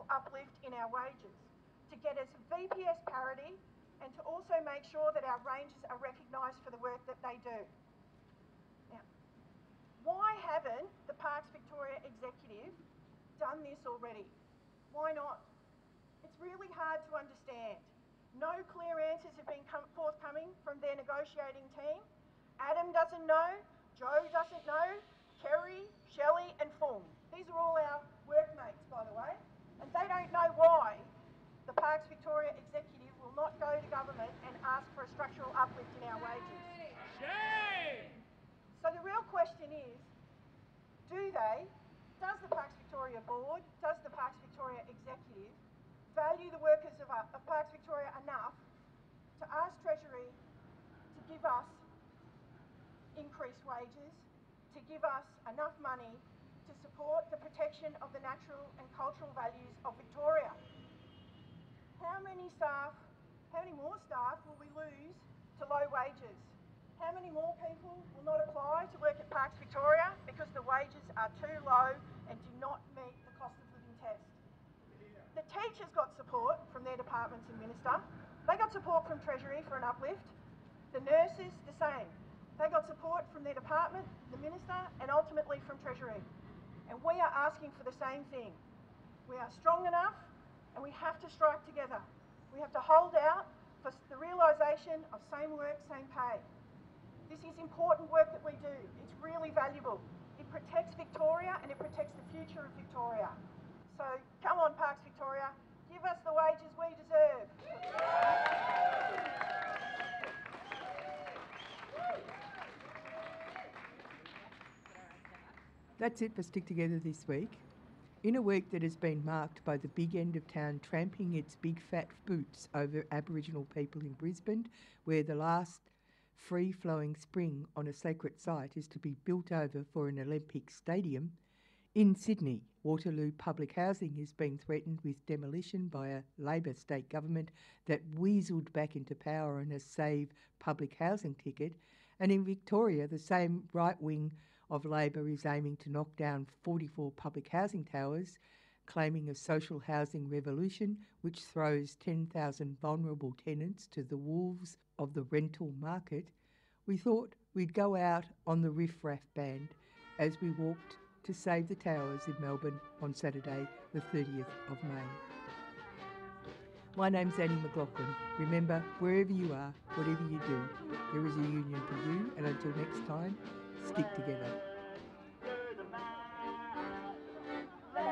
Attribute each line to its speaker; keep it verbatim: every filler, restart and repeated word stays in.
Speaker 1: uplift in our wages, to get us V P S parity, and to also make sure that our rangers are recognised for the work that they do. Now, why haven't the Parks Victoria Executive done this already? Why not? It's really hard to understand. No clear answers have been forthcoming from their negotiating team. Adam doesn't know, Joe doesn't know, Kerry, Shelley and Fung. These are all our workmates, by the way, and they don't know why the Parks Victoria Executive will not go to government and ask for a structural uplift in our wages.
Speaker 2: Shame!
Speaker 1: So the real question is, do they, does the Parks Victoria Board, does the Parks Victoria Executive value the workers of, uh, of Parks Victoria enough to ask Treasury to give us increased wages, to give us enough money to support the protection of the natural and cultural values of Victoria? How many staff, how many more staff will we lose to low wages? How many more people will not apply to work at Parks Victoria because the wages are too low and do not meet the cost of living test? The teachers got support from their departments and minister. They got support from Treasury for an uplift. The nurses, the same. They got support from their department, the minister, and ultimately from Treasury. And we are asking for the same thing. We are strong enough and we have to strike together. We have to hold out for the realisation of same work, same pay. This is important work that we do. It's really valuable. It protects Victoria and it protects the future of Victoria. So come on, Parks Victoria, give us the wages we deserve.
Speaker 3: That's it for Stick Together this week. In a week that has been marked by the big end of town tramping its big fat boots over Aboriginal people in Brisbane, where the last free-flowing spring on a sacred site is to be built over for an Olympic stadium, in Sydney, Waterloo public housing is being threatened with demolition by a Labor state government that weaseled back into power on a Save public housing ticket, and in Victoria, the same right wing of Labor is aiming to knock down forty-four public housing towers, claiming a social housing revolution which throws ten thousand vulnerable tenants to the wolves of the rental market. We thought we'd go out on the Riff Raff band as we walked to Save the Towers in Melbourne on Saturday, the thirtieth of May. My name's Annie McLaughlin. Remember, wherever you are, whatever you do, there is a union for you, and until next time, stick together.